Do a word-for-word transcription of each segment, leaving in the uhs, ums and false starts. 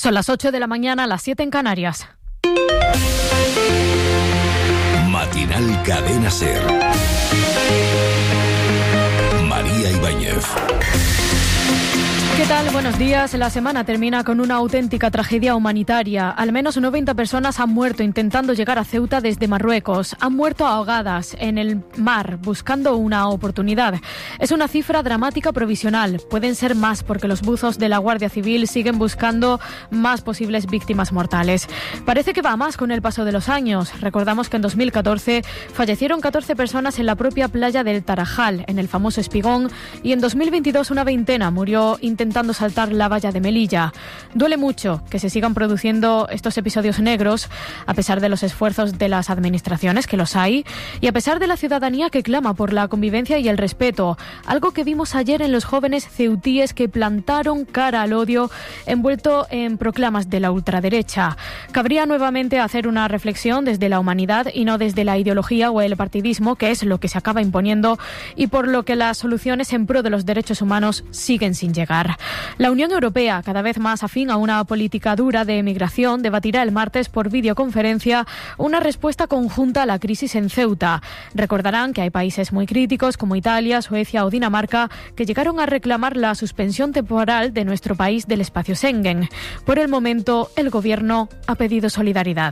Son las ocho de la mañana, las siete en Canarias. Matinal Cadena SER. María Ibáñez. ¿Qué tal? Buenos días. La semana termina con una auténtica tragedia humanitaria. Al menos noventa personas han muerto intentando llegar a Ceuta desde Marruecos. Han muerto ahogadas en el mar buscando una oportunidad. Es una cifra dramática provisional. Pueden ser más porque los buzos de la Guardia Civil siguen buscando más posibles víctimas mortales. Parece que va a más con el paso de los años. Recordamos que en dos mil catorce fallecieron catorce personas en la propia playa del Tarajal, en el famoso Espigón, y en dos mil veintidós una veintena murió intentando intentando saltar la valla de Melilla. Duele mucho que se sigan produciendo estos episodios negros, a pesar de los esfuerzos de las administraciones, que los hay, y a pesar de la ciudadanía que clama por la convivencia y el respeto, algo que vimos ayer en los jóvenes ceutíes que plantaron cara al odio envuelto en proclamas de la ultraderecha. Cabría nuevamente hacer una reflexión desde la humanidad y no desde la ideología o el partidismo, que es lo que se acaba imponiendo y por lo que las soluciones en pro de los derechos humanos siguen sin llegar. La Unión Europea, cada vez más afín a una política dura de emigración, debatirá el martes por videoconferencia una respuesta conjunta a la crisis en Ceuta. Recordarán que hay países muy críticos como Italia, Suecia o Dinamarca que llegaron a reclamar la suspensión temporal de nuestro país del espacio Schengen. Por el momento, el Gobierno ha pedido solidaridad.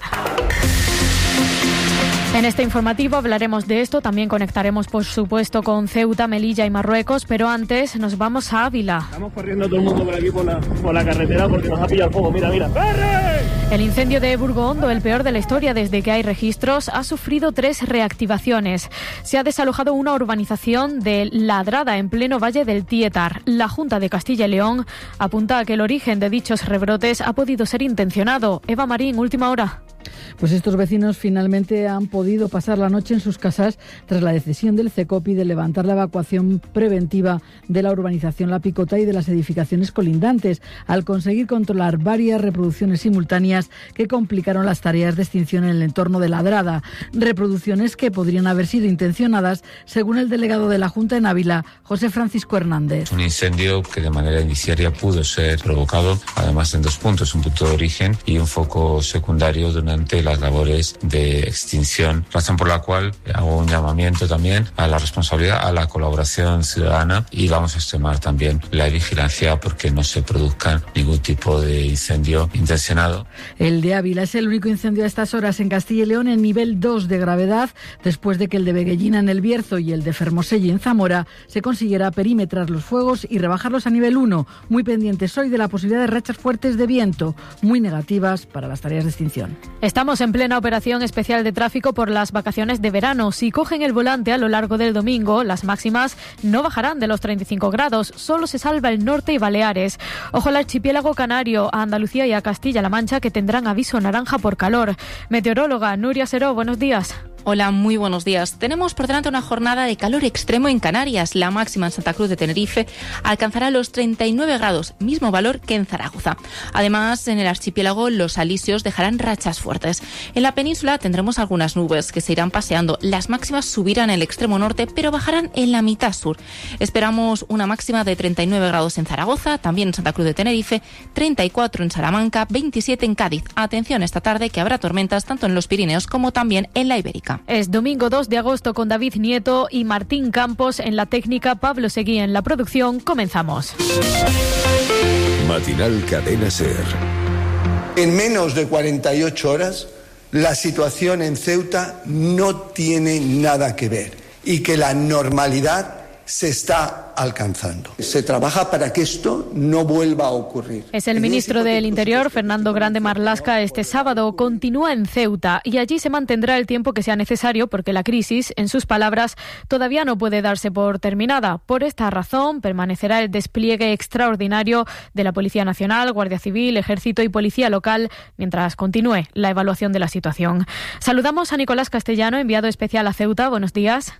En este informativo hablaremos de esto, también conectaremos por supuesto con Ceuta, Melilla y Marruecos, pero antes nos vamos a Ávila. Estamos corriendo todo el mundo por aquí por la, por la carretera porque nos ha pillado el fuego, mira, mira. ¡Corre! El incendio de Burgondo, el peor de la historia desde que hay registros, ha sufrido tres reactivaciones. Se ha desalojado una urbanización de Ladrada en pleno valle del Tietar. La Junta de Castilla y León apunta a que el origen de dichos rebrotes ha podido ser intencionado. Eva Marín, última hora. Pues estos vecinos finalmente han podido pasar la noche en sus casas tras la decisión del CECOPI de levantar la evacuación preventiva de la urbanización La Picota y de las edificaciones colindantes, al conseguir controlar varias reproducciones simultáneas que complicaron las tareas de extinción en el entorno de Ladrada. Reproducciones que podrían haber sido intencionadas, según el delegado de la Junta en Ávila, José Francisco Hernández. Un incendio que de manera indiciaria pudo ser provocado, además en dos puntos, un punto de origen y un foco secundario durante las labores de extinción, razón por la cual hago un llamamiento también a la responsabilidad, a la colaboración ciudadana, y vamos a extremar también la vigilancia porque no se produzca ningún tipo de incendio intencionado. El de Ávila es el único incendio a estas horas en Castilla y León en nivel dos de gravedad, después de que el de Veguellina en El Bierzo y el de Fermoselle en Zamora se consiguiera perimetrar los fuegos y rebajarlos a nivel uno, muy pendientes hoy de la posibilidad de rachas fuertes de viento, muy negativas para las tareas de extinción. Estamos en plena operación especial de tráfico por las vacaciones de verano. Si cogen el volante a lo largo del domingo, las máximas no bajarán de los treinta y cinco grados. Solo se salva el norte y Baleares. Ojo al archipiélago canario, a Andalucía y a Castilla-La Mancha, que tendrán aviso naranja por calor. Meteoróloga Nuria Seró, buenos días. Hola, muy buenos días. Tenemos por delante una jornada de calor extremo en Canarias. La máxima en Santa Cruz de Tenerife alcanzará los treinta y nueve grados, mismo valor que en Zaragoza. Además, en el archipiélago los alisios dejarán rachas fuertes. En la península tendremos algunas nubes que se irán paseando. Las máximas subirán en el extremo norte, pero bajarán en la mitad sur. Esperamos una máxima de treinta y nueve grados en Zaragoza, también en Santa Cruz de Tenerife, treinta y cuatro en Salamanca, veintisiete en Cádiz. Atención esta tarde que habrá tormentas tanto en los Pirineos como también en la Ibérica. Es domingo dos de agosto con David Nieto y Martín Campos en la técnica, Pablo Seguí en la producción. Comenzamos. Matinal Cadena SER. En menos de cuarenta y ocho horas, la situación en Ceuta no tiene nada que ver y que la normalidad se está alcanzando. Se trabaja para que esto no vuelva a ocurrir. Es el ministro del Interior, Fernando Grande Marlaska, este sábado continúa en Ceuta y allí se mantendrá el tiempo que sea necesario porque la crisis, en sus palabras, todavía no puede darse por terminada. Por esta razón, permanecerá el despliegue extraordinario de la Policía Nacional, Guardia Civil, Ejército y Policía Local mientras continúe la evaluación de la situación. Saludamos a Nicolás Castellano, enviado especial a Ceuta. Buenos días.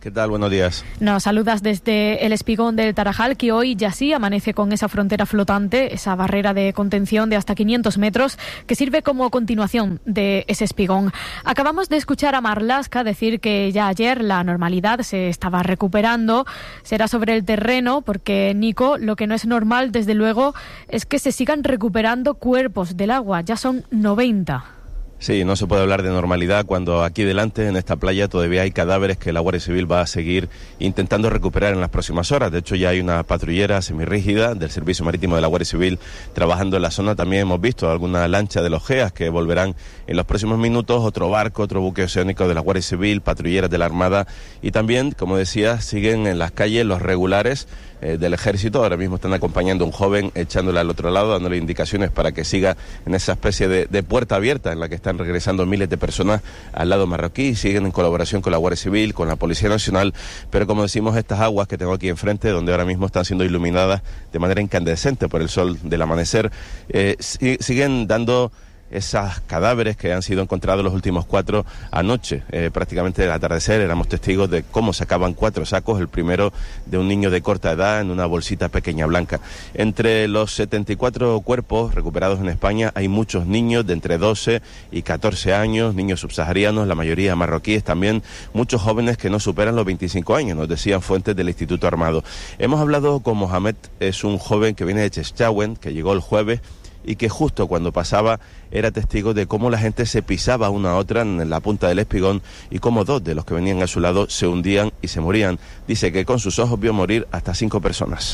¿Qué tal? Buenos días. Nos saludas desde el espigón del Tarajal, que hoy ya sí amanece con esa frontera flotante, esa barrera de contención de hasta quinientos metros, que sirve como continuación de ese espigón. Acabamos de escuchar a Marlaska decir que ya ayer la normalidad se estaba recuperando. Será sobre el terreno, porque, Nico, lo que no es normal, desde luego, es que se sigan recuperando cuerpos del agua. Ya son noventa. Sí, no se puede hablar de normalidad cuando aquí delante, en esta playa, todavía hay cadáveres que la Guardia Civil va a seguir intentando recuperar en las próximas horas. De hecho, ya hay una patrullera semirrígida del Servicio Marítimo de la Guardia Civil trabajando en la zona. También hemos visto alguna lancha de los GEAS que volverán en los próximos minutos, otro barco, otro buque oceánico de la Guardia Civil, patrulleras de la Armada y también, como decía, siguen en las calles los regulares eh, del Ejército. Ahora mismo están acompañando a un joven, echándole al otro lado, dándole indicaciones para que siga en esa especie de, de puerta abierta en la que están regresando miles de personas al lado marroquí. Siguen en colaboración con la Guardia Civil, con la Policía Nacional, pero como decimos, estas aguas que tengo aquí enfrente, donde ahora mismo están siendo iluminadas de manera incandescente por el sol del amanecer, eh, siguen dando esos cadáveres que han sido encontrados los últimos cuatro anoche. Eh, prácticamente al atardecer éramos testigos de cómo sacaban cuatro sacos, el primero de un niño de corta edad en una bolsita pequeña blanca. Entre los setenta y cuatro cuerpos recuperados en España hay muchos niños de entre doce y catorce años, niños subsaharianos, la mayoría marroquíes, también muchos jóvenes que no superan los veinticinco años, nos decían fuentes del Instituto Armado. Hemos hablado con Mohamed, es un joven que viene de Chefchaouen, que llegó el jueves y que justo cuando pasaba era testigo de cómo la gente se pisaba una a otra en la punta del espigón y cómo dos de los que venían a su lado se hundían y se morían. Dice que con sus ojos vio morir hasta cinco personas.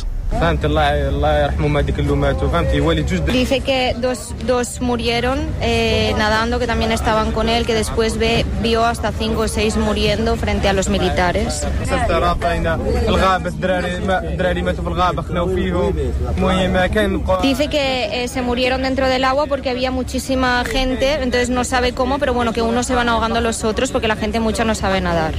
Dice que dos, dos murieron eh, nadando, que también estaban con él, que después ve, vio hasta cinco o seis muriendo frente a los militares. Dice que eh, se murieron dentro del agua porque había muchísima gente, entonces no sabe cómo, pero bueno, que unos se van ahogando a los otros porque la gente mucha no sabe nadar.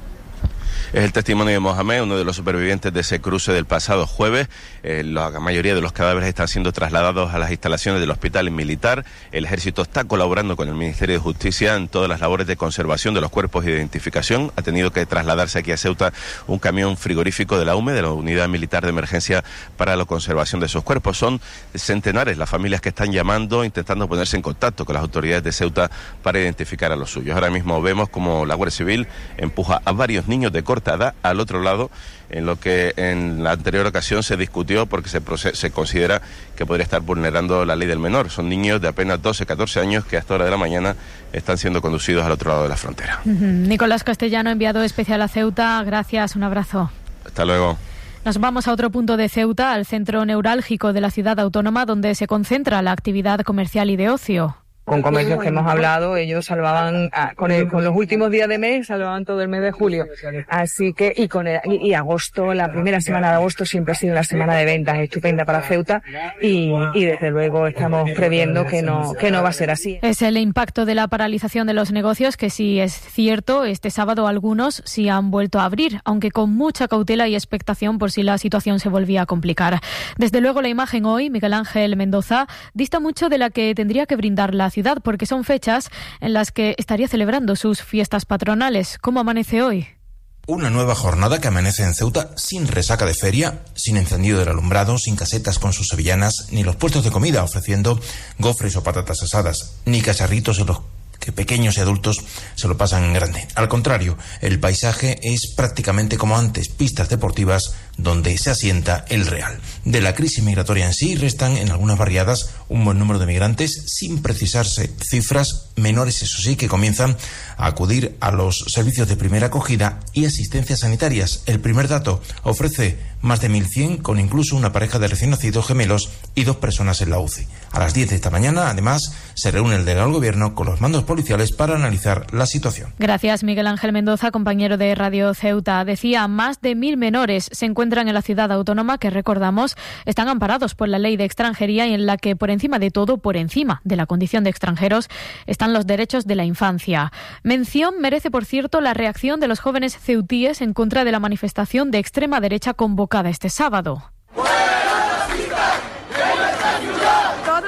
Es el testimonio de Mohamed, uno de los supervivientes de ese cruce del pasado jueves. Eh, la mayoría de los cadáveres están siendo trasladados a las instalaciones del hospital militar. El ejército está colaborando con el Ministerio de Justicia en todas las labores de conservación de los cuerpos y de identificación. Ha tenido que trasladarse aquí a Ceuta un camión frigorífico de la U M E, de la Unidad Militar de Emergencia para la conservación de esos cuerpos. Son centenares las familias que están llamando, intentando ponerse en contacto con las autoridades de Ceuta para identificar a los suyos. Ahora mismo vemos como la Guardia Civil empuja a varios niños de corta edad al otro lado, en lo que en la anterior ocasión se discutió porque se, se considera que podría estar vulnerando la ley del menor. Son niños de apenas doce, catorce años que hasta hora de la mañana están siendo conducidos al otro lado de la frontera. Uh-huh. Nicolás Castellano, enviado especial a Ceuta. Gracias, un abrazo. Hasta luego. Nos vamos a otro punto de Ceuta, al centro neurálgico de la ciudad autónoma, donde se concentra la actividad comercial y de ocio. Con comercios que hemos hablado, ellos salvaban, ah, con, el, con los últimos días de mes, salvaban todo el mes de julio. Así que, y con el, y, y agosto, la primera semana de agosto siempre ha sido una semana de ventas estupenda para Ceuta y, y desde luego estamos previendo que no, que no va a ser así. Es el impacto de la paralización de los negocios, que sí es cierto, este sábado algunos sí han vuelto a abrir, aunque con mucha cautela y expectación por si la situación se volvía a complicar. Desde luego la imagen hoy, Miguel Ángel Mendoza, dista mucho de la que tendría que brindar la ciudad, porque son fechas en las que estaría celebrando sus fiestas patronales. ¿Cómo amanece hoy? Una nueva jornada que amanece en Ceuta sin resaca de feria, sin encendido del alumbrado, sin casetas con sus sevillanas, ni los puestos de comida ofreciendo gofres o patatas asadas, ni cacharritos en los que pequeños y adultos se lo pasan en grande. Al contrario, el paisaje es prácticamente como antes, pistas deportivas donde se asienta el Real. De la crisis migratoria en sí restan en algunas barriadas un buen número de migrantes, sin precisarse cifras menores, eso sí, que comienzan a acudir a los servicios de primera acogida y asistencias sanitarias. El primer dato ofrece más de mil cien, con incluso una pareja de recién nacidos gemelos y dos personas en la U C I. A las diez de esta mañana, además, se reúne el delegado del Gobierno con los mandos policiales para analizar la situación. Gracias, Miguel Ángel Mendoza, compañero de Radio Ceuta. Decía, más de mil menores se encuentran en la ciudad autónoma, que recordamos están amparados por la ley de extranjería y en la que por encima de todo, por encima de la condición de extranjeros, están los derechos de la infancia. Mención merece, por cierto, la reacción de los jóvenes ceutíes en contra de la manifestación de extrema derecha convocada este sábado. Todos los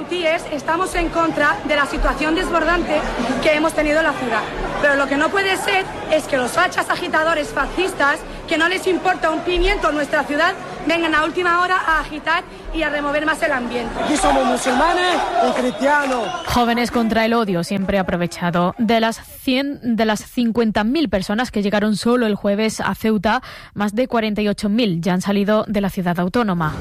marroquíes estamos en contra de la situación desbordante que hemos tenido en la ciudad. Pero lo que no puede ser es que los fachas agitadores fascistas, que no les importa un pimiento nuestra ciudad, vengan a última hora a agitar y a remover más el ambiente. Aquí somos musulmanes y cristianos. Jóvenes contra el odio siempre aprovechado. De las cien, de las cincuenta mil personas que llegaron solo el jueves a Ceuta, más de cuarenta y ocho mil ya han salido de la ciudad autónoma.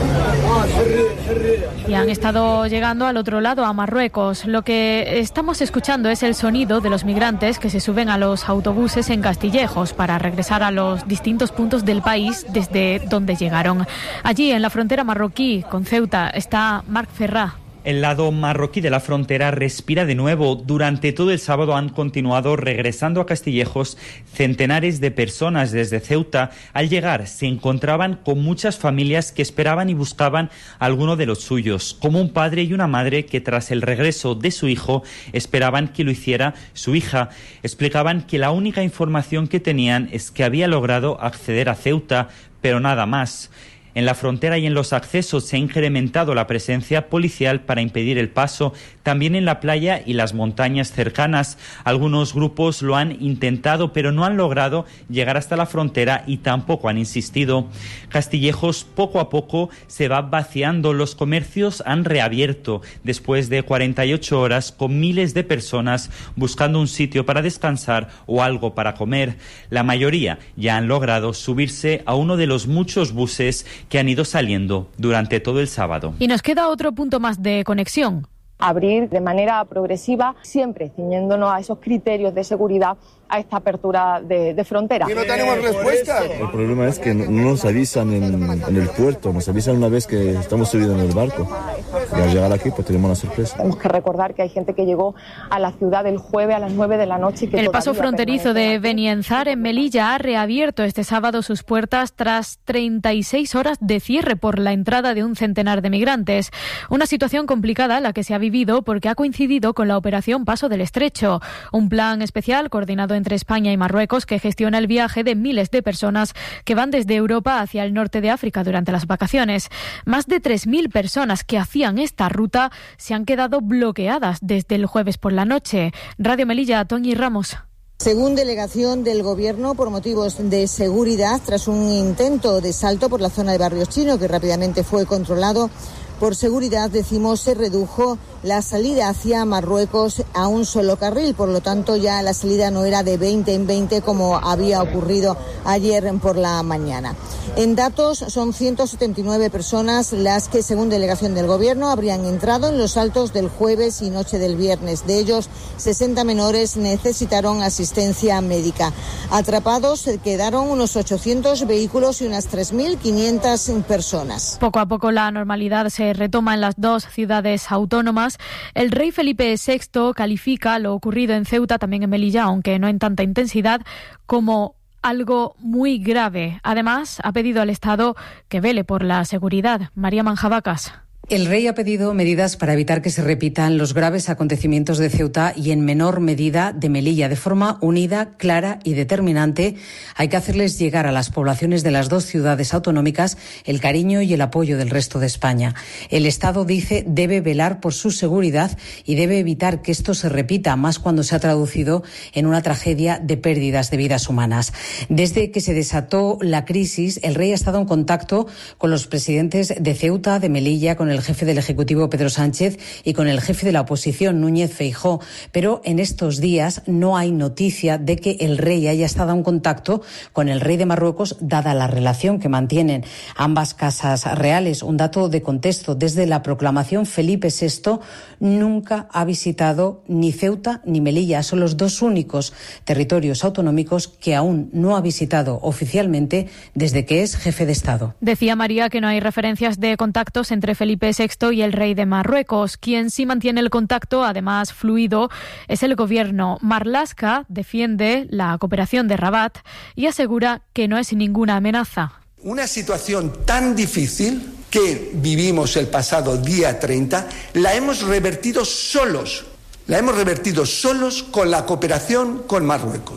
Y han estado llegando al otro lado, a Marruecos. Lo que estamos escuchando es el sonido de los migrantes que se suben a los autobuses en Castillejos para regresar a los distintos puntos del país desde donde llegaron. Allí, en la frontera marroquí con Ceuta, está Marc Ferrá. El lado marroquí de la frontera respira de nuevo. Durante todo el sábado han continuado regresando a Castillejos centenares de personas desde Ceuta. Al llegar se encontraban con muchas familias que esperaban y buscaban a alguno de los suyos, como un padre y una madre que tras el regreso de su hijo esperaban que lo hiciera su hija. Explicaban que la única información que tenían es que había logrado acceder a Ceuta, pero nada más. En la frontera y en los accesos se ha incrementado la presencia policial para impedir el paso, también en la playa y las montañas cercanas. Algunos grupos lo han intentado, pero no han logrado llegar hasta la frontera y tampoco han insistido. Castillejos poco a poco se va vaciando. Los comercios han reabierto después de cuarenta y ocho horas con miles de personas buscando un sitio para descansar o algo para comer. La mayoría ya han logrado subirse a uno de los muchos buses que han ido saliendo durante todo el sábado. Y nos queda otro punto más de conexión. Abrir de manera progresiva, siempre ciñéndonos a esos criterios de seguridad, a esta apertura de, de frontera. Y no tenemos respuesta. El problema es que no nos avisan en, en el puerto, nos avisan una vez que estamos subidos en el barco. Y al llegar aquí pues tenemos una sorpresa. Tenemos que recordar que hay gente que llegó a la ciudad el jueves a las nueve de la noche. Y que el paso fronterizo de Beni Enzar en Melilla ha reabierto este sábado sus puertas tras treinta y seis horas de cierre por la entrada de un centenar de migrantes. Una situación complicada la que se ha vivido porque ha coincidido con la operación Paso del Estrecho, un plan especial coordinado entre España y Marruecos que gestiona el viaje de miles de personas que van desde Europa hacia el norte de África durante las vacaciones. Más de tres mil personas que hacían esta ruta se han quedado bloqueadas desde el jueves por la noche. Radio Melilla, Toñi Ramos. Según delegación del Gobierno, por motivos de seguridad, tras un intento de salto por la zona de Barrios Chino que rápidamente fue controlado, por seguridad, decimos, se redujo la salida hacia Marruecos a un solo carril. Por lo tanto, ya la salida no era de veinte en veinte como había ocurrido ayer por la mañana. En datos, son ciento setenta y nueve personas las que, según delegación del Gobierno, habrían entrado en los saltos del jueves y noche del viernes. De ellos, sesenta menores necesitaron asistencia médica. Atrapados quedaron unos ochocientos vehículos y unas tres mil quinientas personas. Poco a poco la normalidad se retoma en las dos ciudades autónomas. El rey Felipe sexto califica lo ocurrido en Ceuta, también en Melilla, aunque no en tanta intensidad, como algo muy grave. Además, ha pedido al Estado que vele por la seguridad. María Manjabacas. El rey ha pedido medidas para evitar que se repitan los graves acontecimientos de Ceuta y, en menor medida, de Melilla. De forma unida, clara y determinante, hay que hacerles llegar a las poblaciones de las dos ciudades autonómicas el cariño y el apoyo del resto de España. El Estado, dice, debe velar por su seguridad y debe evitar que esto se repita, más cuando se ha traducido en una tragedia de pérdidas de vidas humanas. Desde que se desató la crisis, el rey ha estado en contacto con los presidentes de Ceuta, de Melilla, con el el jefe del Ejecutivo, Pedro Sánchez, y con el jefe de la oposición, Núñez Feijóo. Pero en estos días no hay noticia de que el rey haya estado en contacto con el rey de Marruecos, dada la relación que mantienen ambas casas reales. Un dato de contexto: desde la proclamación, Felipe sexto nunca ha visitado ni Ceuta ni Melilla. Son los dos únicos territorios autonómicos que aún no ha visitado oficialmente desde que es jefe de Estado. Decía María que no hay referencias de contactos entre Felipe sexto y el rey de Marruecos. Quien sí mantiene el contacto, además fluido, es el gobierno. Marlaska defiende la cooperación de Rabat y asegura que no es ninguna amenaza. Una situación tan difícil que vivimos el pasado día treinta, la hemos revertido solos, la hemos revertido solos con la cooperación con Marruecos.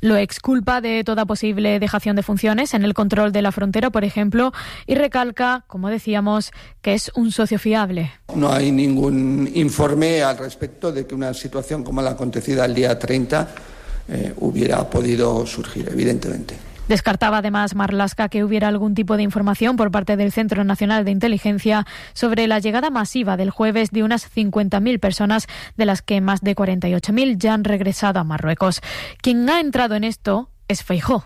Lo exculpa de toda posible dejación de funciones en el control de la frontera, por ejemplo, y recalca, como decíamos, que es un socio fiable. No hay ningún informe al respecto de que una situación como la acontecida el día treinta eh, hubiera podido surgir, evidentemente. Descartaba además Marlaska que hubiera algún tipo de información por parte del Centro Nacional de Inteligencia sobre la llegada masiva del jueves de unas cincuenta mil personas, de las que más de cuarenta y ocho mil ya han regresado a Marruecos. Quien ha entrado en esto es Feijóo.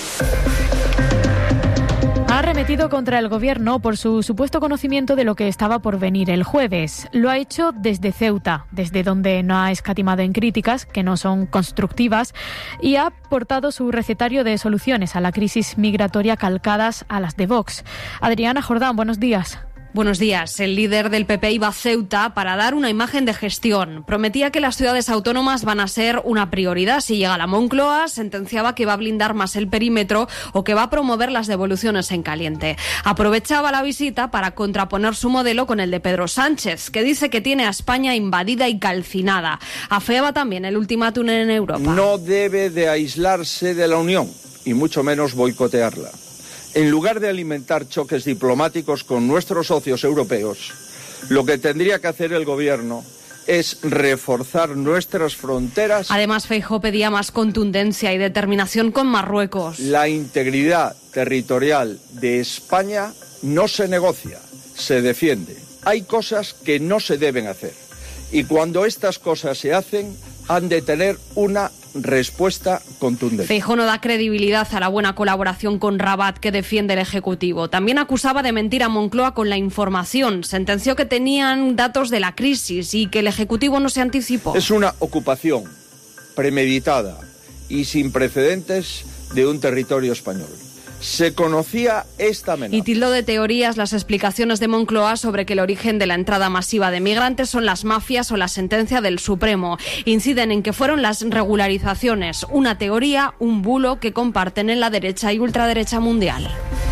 Ha arremetido contra el gobierno por su supuesto conocimiento de lo que estaba por venir el jueves. Lo ha hecho desde Ceuta, desde donde no ha escatimado en críticas, que no son constructivas, y ha aportado su recetario de soluciones a la crisis migratoria calcadas a las de Vox. Adriana Jordán, buenos días. Buenos días. El líder del P P iba a Ceuta para dar una imagen de gestión. Prometía que las ciudades autónomas van a ser una prioridad si llega a la Moncloa, sentenciaba que va a blindar más el perímetro o que va a promover las devoluciones en caliente. Aprovechaba la visita para contraponer su modelo con el de Pedro Sánchez, que dice que tiene a España invadida y calcinada. Afeaba también el ultimátum en Europa. No debe de aislarse de la Unión y mucho menos boicotearla. En lugar de alimentar choques diplomáticos con nuestros socios europeos, lo que tendría que hacer el Gobierno es reforzar nuestras fronteras. Además, Feijóo pedía más contundencia y determinación con Marruecos. La integridad territorial de España no se negocia, se defiende. Hay cosas que no se deben hacer y cuando estas cosas se hacen han de tener una respuesta contundente. Feijóo no da credibilidad a la buena colaboración con Rabat que defiende el Ejecutivo. También acusaba de mentir a Moncloa con la información. Sentenció que tenían datos de la crisis y que el Ejecutivo no se anticipó. Es una ocupación premeditada y sin precedentes de un territorio español. Se conocía esta amenaza. Y tildó de teorías las explicaciones de Moncloa sobre que el origen de la entrada masiva de migrantes son las mafias o la sentencia del Supremo. Inciden en que fueron las regularizaciones, una teoría, un bulo que comparten en la derecha y ultraderecha mundial.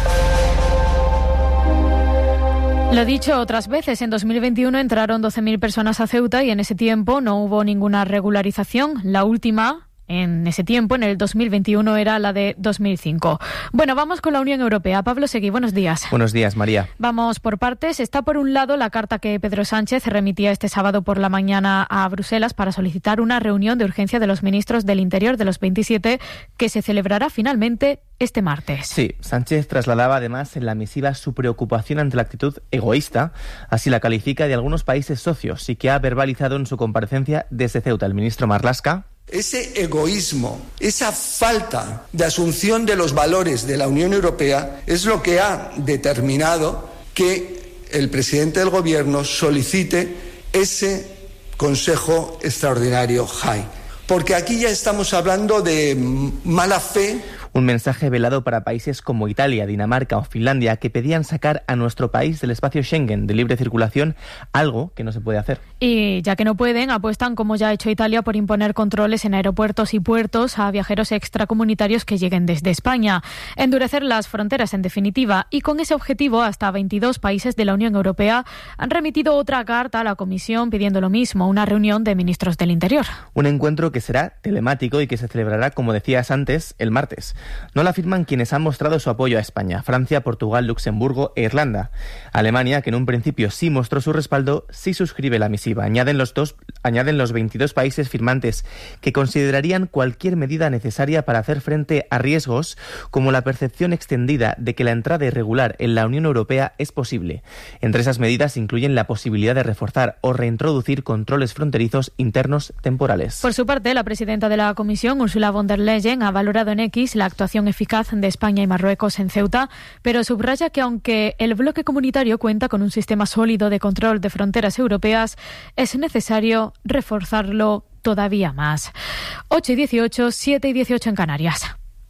Lo dicho otras veces, en dos mil veintiuno entraron doce mil personas a Ceuta y en ese tiempo no hubo ninguna regularización. La última, en ese tiempo, en el dos mil veintiuno, era la de dos mil cinco. Bueno, vamos con la Unión Europea. Pablo Seguí, buenos días. Buenos días, María. Vamos por partes. Está por un lado la carta que Pedro Sánchez remitía este sábado por la mañana a Bruselas para solicitar una reunión de urgencia de los ministros del Interior de los veintisiete que se celebrará finalmente este martes. Sí, Sánchez trasladaba además en la misiva su preocupación ante la actitud egoísta, así la califica, de algunos países socios, y que ha verbalizado en su comparecencia desde Ceuta el ministro Marlaska. Ese egoísmo, esa falta de asunción de los valores de la Unión Europea es lo que ha determinado que el presidente del Gobierno solicite ese Consejo Extraordinario High. Porque aquí ya estamos hablando de mala fe. Un mensaje velado para países como Italia, Dinamarca o Finlandia, que pedían sacar a nuestro país del espacio Schengen de libre circulación, algo que no se puede hacer. Y ya que no pueden, apuestan, como ya ha hecho Italia, por imponer controles en aeropuertos y puertos a viajeros extracomunitarios que lleguen desde España. Endurecer las fronteras, en definitiva. Y con ese objetivo, hasta veintidós países de la Unión Europea han remitido otra carta a la Comisión pidiendo lo mismo, una reunión de ministros del Interior. Un encuentro que será telemático y que se celebrará, como decías antes, el martes. No la firman quienes han mostrado su apoyo a España: Francia, Portugal, Luxemburgo e Irlanda. Alemania, que en un principio sí mostró su respaldo, sí suscribe la misiva. Añaden los, dos, añaden los veintidós países firmantes, que considerarían cualquier medida necesaria para hacer frente a riesgos como la percepción extendida de que la entrada irregular en la Unión Europea es posible. Entre esas medidas incluyen la posibilidad de reforzar o reintroducir controles fronterizos internos temporales. Por su parte, la presidenta de la Comisión, Ursula von der Leyen, ha valorado en X la actuación eficaz de España y Marruecos en Ceuta, pero subraya que aunque el bloque comunitario cuenta con un sistema sólido de control de fronteras europeas, es necesario reforzarlo todavía más. ocho y dieciocho, siete y dieciocho en Canarias.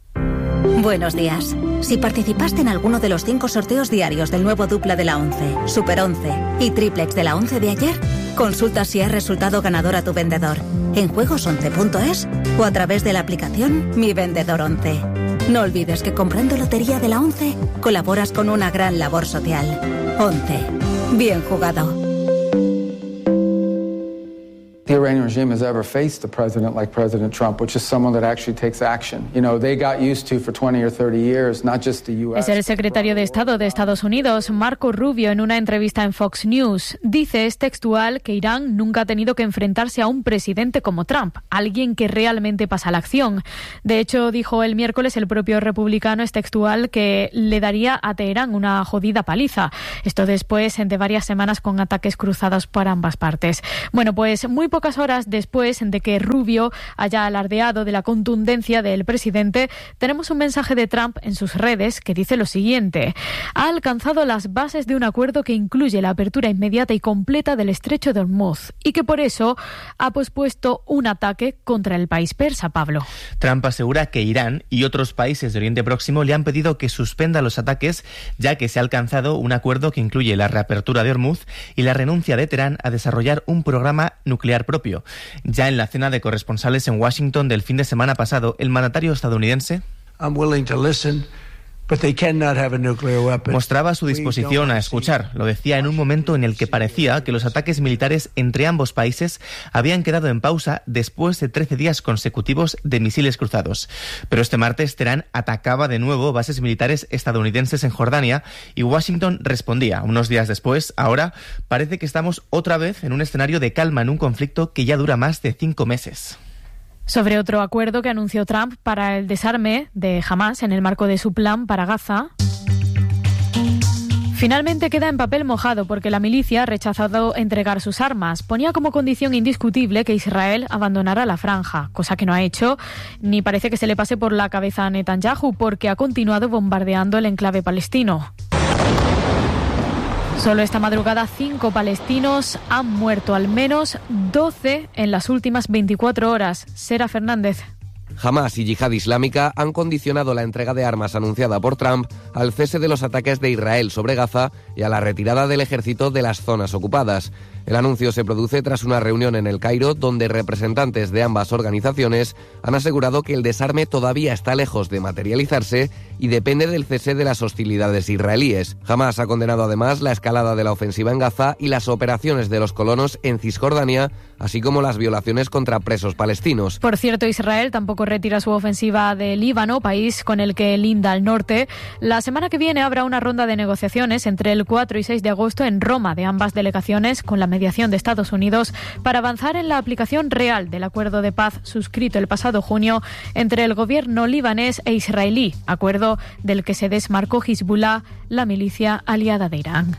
Buenos días. Si participaste en alguno de los cinco sorteos diarios del nuevo dupla de la once, Super once y Triplex de la once de ayer, consulta si has resultado ganador a tu vendedor en juegos once punto es o a través de la aplicación Mi Vendedor once. No olvides que comprando lotería de la once colaboras con una gran labor social. once. Bien jugado. the Iranian regime has ever faced a president like President Trump, which is someone that actually takes action. You know, they got used to for twenty or thirty years, not just the U S. Es el secretario de Estado de Estados Unidos, Marco Rubio, en una entrevista en Fox News. Dice, es textual, que Irán nunca ha tenido que enfrentarse a un presidente como Trump, alguien que realmente pasa la acción. De hecho, dijo el miércoles el propio republicano, es textual, que le daría a Teherán una jodida paliza. Esto después de varias semanas con ataques cruzados por ambas partes. Bueno, pues muy pocas horas después de que Rubio haya alardeado de la contundencia del presidente, tenemos un mensaje de Trump en sus redes que dice lo siguiente: ha alcanzado las bases de un acuerdo que incluye la apertura inmediata y completa del estrecho de Hormuz y que por eso ha pospuesto un ataque contra el país persa, Pablo. Trump asegura que Irán y otros países de Oriente Próximo le han pedido que suspenda los ataques, ya que se ha alcanzado un acuerdo que incluye la reapertura de Hormuz y la renuncia de Teherán a desarrollar un programa nuclear propio. Ya en la cena de corresponsales en Washington del fin de semana pasado, el mandatario estadounidense mostraba su disposición a escuchar. Lo decía en un momento en el que parecía que los ataques militares entre ambos países habían quedado en pausa después de trece días consecutivos de misiles cruzados. Pero este martes Teherán atacaba de nuevo bases militares estadounidenses en Jordania y Washington respondía. Unos días después, ahora, parece que estamos otra vez en un escenario de calma en un conflicto que ya dura más de cinco meses. Sobre otro acuerdo que anunció Trump para el desarme de Hamás en el marco de su plan para Gaza, finalmente queda en papel mojado porque la milicia ha rechazado entregar sus armas. Ponía como condición indiscutible que Israel abandonara la franja, cosa que no ha hecho, ni parece que se le pase por la cabeza a Netanyahu, porque ha continuado bombardeando el enclave palestino. Solo esta madrugada cinco palestinos han muerto, al menos doce en las últimas veinticuatro horas. Sera Fernández. Hamás y Yihad Islámica han condicionado la entrega de armas anunciada por Trump al cese de los ataques de Israel sobre Gaza y a la retirada del ejército de las zonas ocupadas. El anuncio se produce tras una reunión en El Cairo donde representantes de ambas organizaciones han asegurado que el desarme todavía está lejos de materializarse y depende del cese de las hostilidades israelíes. Hamás ha condenado además la escalada de la ofensiva en Gaza y las operaciones de los colonos en Cisjordania, así como las violaciones contra presos palestinos. Por cierto, Israel tampoco retira su ofensiva de Líbano, país con el que linda al norte. La semana que viene habrá una ronda de negociaciones entre el cuatro y seis de agosto en Roma de ambas delegaciones, con la mediación de Estados Unidos, para avanzar en la aplicación real del acuerdo de paz suscrito el pasado junio entre el gobierno libanés e israelí, acuerdo del que se desmarcó Hezbollah, la milicia aliada de Irán.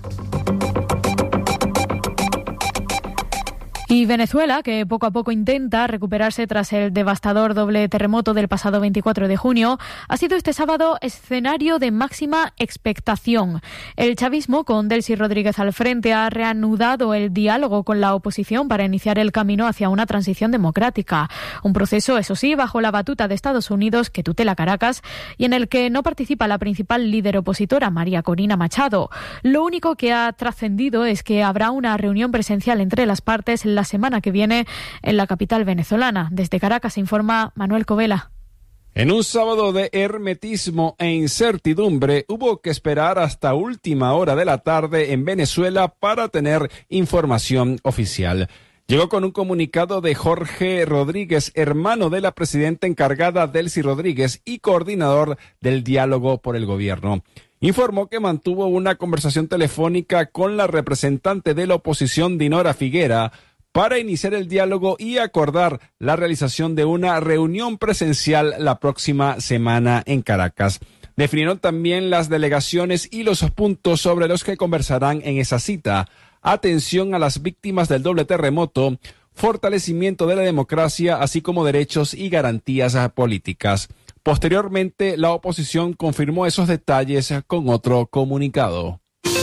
Y Venezuela, que poco a poco intenta recuperarse tras el devastador doble terremoto del pasado veinticuatro de junio, ha sido este sábado escenario de máxima expectación. El chavismo, con Delcy Rodríguez al frente, ha reanudado el diálogo con la oposición para iniciar el camino hacia una transición democrática. Un proceso, eso sí, bajo la batuta de Estados Unidos, que tutela Caracas, y en el que no participa la principal líder opositora, María Corina Machado. Lo único que ha trascendido es que habrá una reunión presencial entre las partes la semana que viene en la capital venezolana. Desde Caracas informa Manuel Covela. En un sábado de hermetismo e incertidumbre, hubo que esperar hasta última hora de la tarde en Venezuela para tener información oficial. Llegó con un comunicado de Jorge Rodríguez, hermano de la presidenta encargada Delcy Rodríguez y coordinador del diálogo por el gobierno. Informó que mantuvo una conversación telefónica con la representante de la oposición, Dinora Figuera, para iniciar el diálogo y acordar la realización de una reunión presencial la próxima semana en Caracas. Definieron también las delegaciones y los puntos sobre los que conversarán en esa cita: atención a las víctimas del doble terremoto, fortalecimiento de la democracia, así como derechos y garantías políticas. Posteriormente, la oposición confirmó esos detalles con otro comunicado.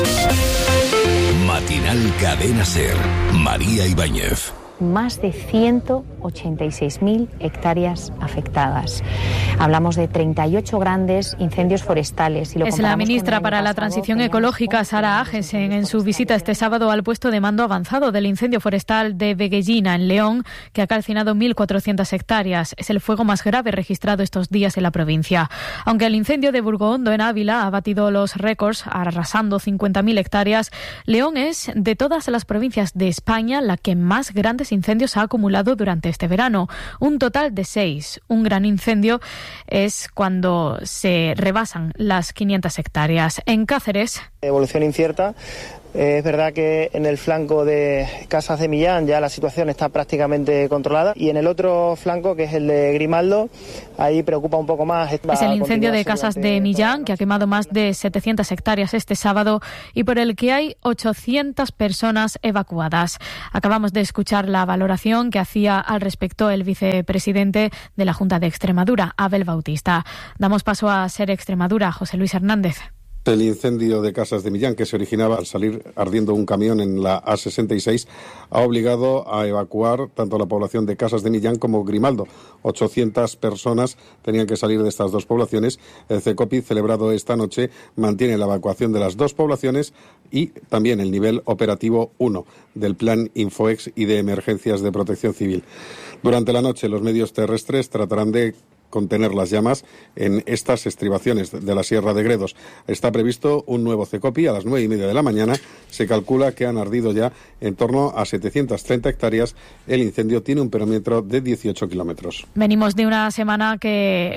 Matinal Cadena SER. María Ibáñez. Más de ciento ochenta y seis mil hectáreas afectadas. Hablamos de treinta y ocho grandes incendios forestales. Y lo es la ministra para la Transición Ecológica, Sara Agesen, en su visita este sábado al puesto de mando avanzado del incendio forestal de Veguellina, en León, que ha calcinado mil cuatrocientas hectáreas. Es el fuego más grave registrado estos días en la provincia. Aunque el incendio de Burgohondo, en Ávila, ha batido los récords, arrasando cincuenta mil hectáreas, León es, de todas las provincias de España, la que más grandes posibles incendios ha acumulado durante este verano, un total de seis. Un gran incendio es cuando se rebasan las quinientas hectáreas. En Cáceres, evolución incierta. Es verdad que en el flanco de Casas de Millán ya la situación está prácticamente controlada y en el otro flanco, que es el de Grimaldo, ahí preocupa un poco más. Es el incendio de Casas de Millán, que ha quemado más de setecientas hectáreas este sábado y por el que hay ochocientas personas evacuadas. Acabamos de escuchar la valoración que hacía al respecto el vicepresidente de la Junta de Extremadura, Abel Bautista. Damos paso a Ser Extremadura, José Luis Hernández. El incendio de Casas de Millán, que se originaba al salir ardiendo un camión en la A sesenta y seis, ha obligado a evacuar tanto la población de Casas de Millán como Grimaldo. ochocientas personas tenían que salir de estas dos poblaciones. El CECOPI, celebrado esta noche, mantiene la evacuación de las dos poblaciones y también el nivel operativo uno del Plan Infoex y de Emergencias de Protección Civil. Durante la noche, los medios terrestres tratarán de contener las llamas en estas estribaciones de la Sierra de Gredos. Está previsto un nuevo CECOPI a las nueve y media de la mañana. Se calcula que han ardido ya en torno a setecientas treinta hectáreas. El incendio tiene un perímetro de dieciocho kilómetros. Venimos de una semana que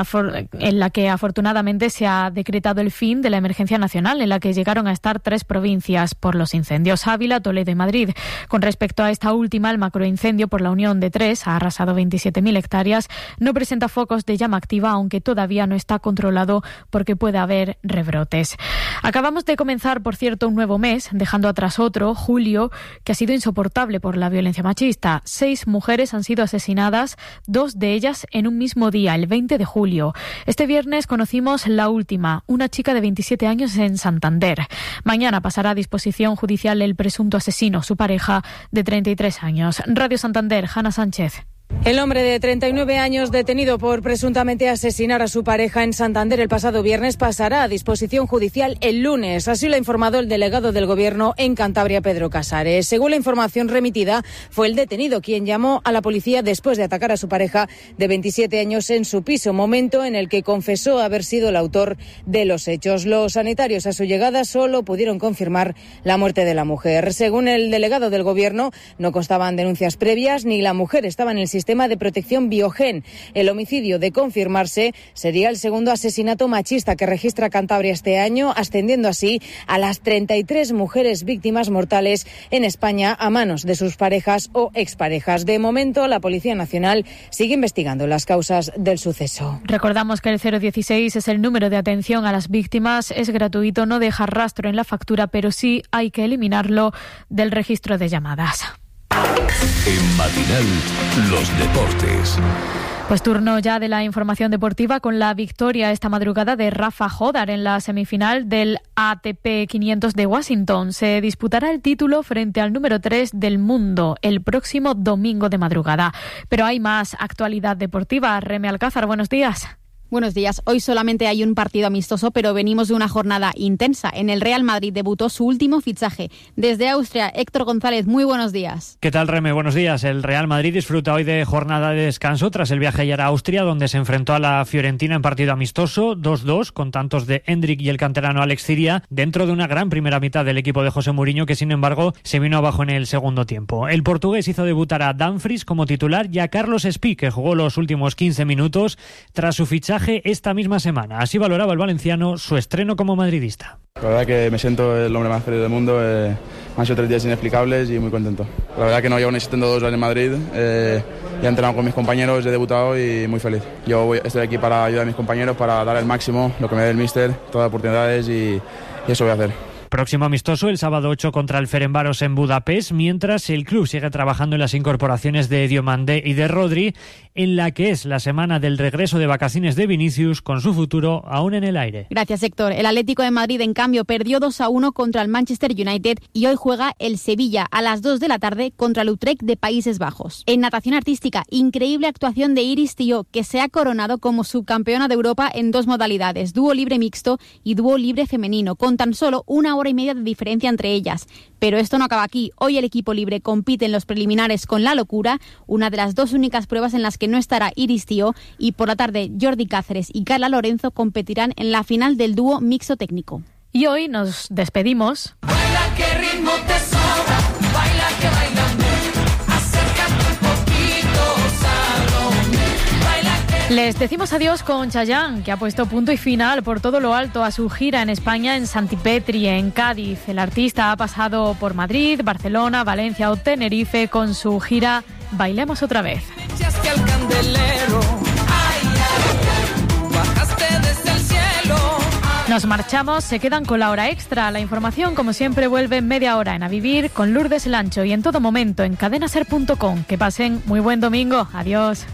en la que afortunadamente se ha decretado el fin de la emergencia nacional, en la que llegaron a estar tres provincias por los incendios: Ávila, Toledo y Madrid. Con respecto a esta última, el macroincendio por la unión de tres ha arrasado veintisiete mil hectáreas. No presenta focos de llama activa, aunque todavía no está controlado porque puede haber rebrotes. Acabamos de comenzar, por cierto, un nuevo mes, dejando atrás otro, julio, que ha sido insoportable por la violencia machista. Seis mujeres han sido asesinadas, dos de ellas en un mismo día, el veinte de julio. Este viernes conocimos la última, una chica de veintisiete años en Santander. Mañana pasará a disposición judicial el presunto asesino, su pareja de treinta y tres años. Radio Santander, Hanna Sánchez. El hombre de treinta y nueve años, detenido por presuntamente asesinar a su pareja en Santander el pasado viernes, pasará a disposición judicial el lunes. Así lo ha informado el delegado del Gobierno en Cantabria, Pedro Casares. Según la información remitida, fue el detenido quien llamó a la policía después de atacar a su pareja de veintisiete años en su piso, momento en el que confesó haber sido el autor de los hechos. Los sanitarios a su llegada solo pudieron confirmar la muerte de la mujer. Según el delegado del Gobierno, no constaban denuncias previas ni la mujer estaba en el sistema de protección Biogen. El homicidio, de confirmarse, sería el segundo asesinato machista que registra Cantabria este año, ascendiendo así a las treinta y tres mujeres víctimas mortales en España a manos de sus parejas o exparejas. De momento, la Policía Nacional sigue investigando las causas del suceso. Recordamos que el cero dieciséis es el número de atención a las víctimas. Es gratuito, no deja rastro en la factura, pero sí hay que eliminarlo del registro de llamadas. En Matinal, los deportes. Pues turno ya de la información deportiva con la victoria esta madrugada de Rafa Jodar en la semifinal del A T P quinientos de Washington. Se disputará el título frente al número tres del mundo el próximo domingo de madrugada. Pero hay más actualidad deportiva. Reme Alcázar, buenos días. Buenos días. Hoy solamente hay un partido amistoso, pero venimos de una jornada intensa. En el Real Madrid debutó su último fichaje. Desde Austria, Héctor González, muy buenos días. ¿Qué tal, Reme? Buenos días. El Real Madrid disfruta hoy de jornada de descanso tras el viaje ayer a Austria, donde se enfrentó a la Fiorentina en partido amistoso, dos dos, con tantos de Endrick y el canterano Alex Ciria, dentro de una gran primera mitad del equipo de José Mourinho, que sin embargo se vino abajo en el segundo tiempo. El portugués hizo debutar a Dumfries como titular y a Carlos Espí, que jugó los últimos quince minutos tras su fichaje esta misma semana. Así valoraba el valenciano su estreno como madridista. La verdad que me siento el hombre más feliz del mundo. Eh, me han sido tres días inexplicables y muy contento. La verdad que no llevo necesitando dos horas en Madrid. Eh, ya he entrenado con mis compañeros, he debutado y muy feliz. Yo voy, estoy aquí para ayudar a mis compañeros, para dar el máximo, lo que me dé el míster, todas las oportunidades y, y eso voy a hacer. Próximo amistoso el sábado ocho contra el Ferencváros en Budapest, mientras el club sigue trabajando en las incorporaciones de Diomandé y de Rodri, en la que es la semana del regreso de vacaciones de Vinicius, con su futuro aún en el aire. Gracias, Héctor. El Atlético de Madrid, en cambio, perdió dos a uno contra el Manchester United y hoy juega el Sevilla a las dos de la tarde contra el Utrecht de Países Bajos. En natación artística, increíble actuación de Iris Tío, que se ha coronado como subcampeona de Europa en dos modalidades, dúo libre mixto y dúo libre femenino, con tan solo una hora y media de diferencia entre ellas. Pero esto no acaba aquí. Hoy el equipo libre compite en los preliminares con la locura, una de las dos únicas pruebas en las que no estará Iris Tío, y por la tarde Jordi Cáceres y Carla Lorenzo competirán en la final del dúo mixto técnico. Y hoy nos despedimos. Baila, que ritmo te sobra, baila, que bailando, acércate. Les decimos adiós con Chayanne, que ha puesto punto y final por todo lo alto a su gira en España, en Santipetri, en Cádiz. El artista ha pasado por Madrid, Barcelona, Valencia o Tenerife con su gira Bailemos otra vez. Nos marchamos, se quedan con la hora extra. La información, como siempre, vuelve en media hora en A Vivir con Lourdes Lancho y en todo momento en cadena ser punto com. Que pasen muy buen domingo. Adiós.